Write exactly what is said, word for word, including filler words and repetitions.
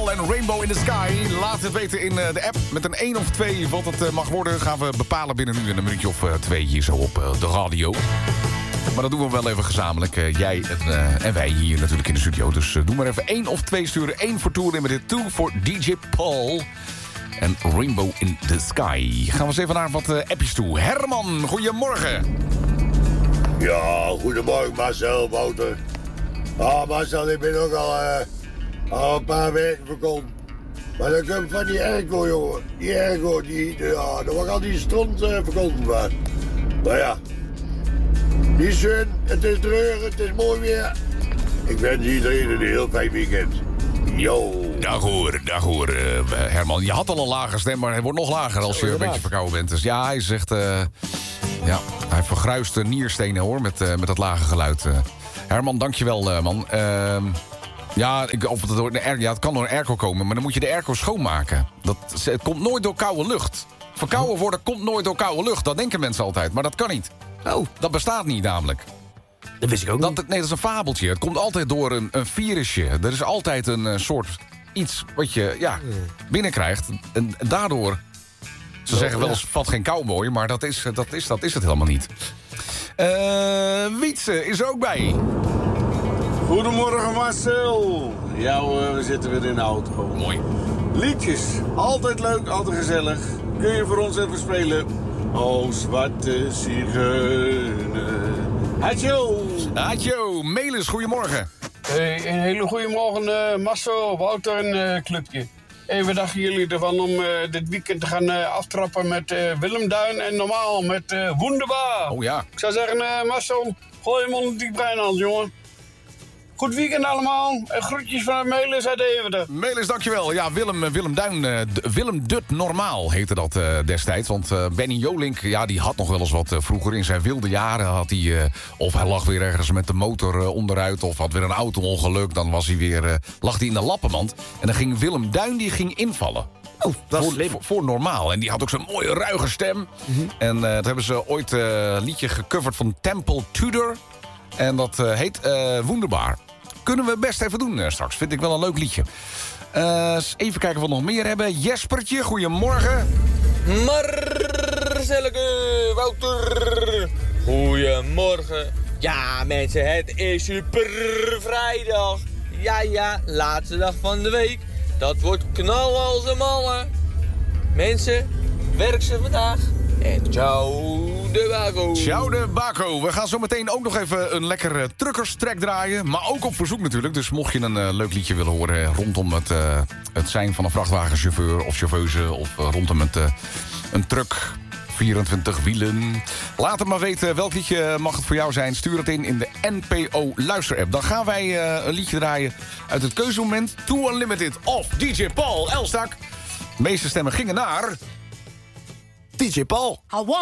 Paul en Rainbow in the Sky. Laat het weten in uh, de app. Met een één of twee wat het uh, mag worden... gaan we bepalen binnen nu een minuutje of uh, twee hier zo op uh, de radio. Maar dat doen we wel even gezamenlijk. Uh, jij en, uh, en wij hier natuurlijk in de studio. Dus uh, doe maar even één of twee sturen. Eén voor Tour Limited, twee voor D J Paul... en Rainbow in the Sky. Gaan we eens even naar wat uh, appjes toe. Herman, goedemorgen. Ja, goedemorgen Marcel, Wouter. Ah, Marcel, ik ben ook al, uh, al een paar weken verkonden. Maar dan komt van die airco, jongen. Die airco, die, die, ja, daar was al die stront uh, verkonden van. Maar ja, die zon, het is treurig, het is mooi weer. Ik wens iedereen een heel fijn weekend. Yo. Dag hoor, dag hoor, uh, Herman. Je had al een lage stem, maar hij wordt nog lager als je een beetje verkouden bent. Dus ja, hij zegt... Uh, ja, hij vergruist de nierstenen hoor, met, uh, met dat lage geluid. Uh. Herman, dankjewel uh, man. Uh, ja, ik, of het, door de air, ja, het kan door een airco komen, maar dan moet je de airco schoonmaken. Dat, het komt nooit door koude lucht. Verkouden worden komt nooit door koude lucht. Dat denken mensen altijd, maar dat kan niet. Oh, dat bestaat niet namelijk. Dat wist ik ook niet. Dat, nee, dat is een fabeltje. Het komt altijd door een, een virusje. Er is altijd een uh, soort iets wat je ja, binnenkrijgt. En, en daardoor... Ze zeggen wel eens, vat geen cowboy, maar dat is, dat is, dat is het helemaal niet. Uh, Wietse is er ook bij. Goedemorgen Marcel. Ja hoor, we zitten weer in de auto. Mooi. Liedjes, altijd leuk, altijd gezellig. Kun je voor ons even spelen? O, zwarte zigeuner. Hatjo! Hatjo, Melis, goedemorgen. Hey, een hele goede morgen, uh, Marcel, Wouter en uh, Clubje. Hey, wat dachten jullie ervan om uh, dit weekend te gaan uh, aftrappen met uh, Willem Duin en normaal met uh, Wunderbaar? Oh ja. Ik zou zeggen, uh, Marcel, gooi hem onder die breinhand, jongen. Goed weekend allemaal. En groetjes van Melis uit Deventer. Melis, dankjewel. Ja, Willem, Willem Duin, uh, Willem Dut Normaal heette dat uh, destijds. Want uh, Benny Jolink, ja, die had nog wel eens wat uh, vroeger. In zijn wilde jaren had hij... Uh, of hij lag weer ergens met de motor uh, onderuit... of had weer een auto-ongeluk. Dan was hij weer, uh, lag hij in de lappenmand. En dan ging Willem Duin, die ging invallen. Oh, dat is voor, slim. voor, voor normaal. En die had ook zo'n mooie ruige stem. Mm-hmm. En uh, dat hebben ze ooit uh, een liedje gecoverd van Temple Tudor. En dat uh, heet uh, Wunderbaar. Kunnen we best even doen uh, straks. Vind ik wel een leuk liedje. Uh, even kijken wat we nog meer hebben. Jespertje, goedemorgen. Marcelleke, Wouter. Goedemorgen. Ja mensen, het is super vrijdag. Ja ja, laatste dag van de week. Dat wordt knallen als een malle. Mensen, werk ze vandaag. En ciao de Baco. Ciao de Baco. We gaan zo meteen ook nog even een lekkere truckerstrack draaien. Maar ook op verzoek natuurlijk. Dus mocht je een uh, leuk liedje willen horen rondom het, uh, het zijn van een vrachtwagenchauffeur of chauffeuse... of uh, rondom het, uh, een truck, vierentwintig wielen. Laat het maar weten welk liedje mag het voor jou zijn. Stuur het in in de N P O luisterapp. Dan gaan wij uh, een liedje draaien uit het keuzemoment. Too Unlimited of D J Paul Elstak. De meeste stemmen gingen naar... D J Paul.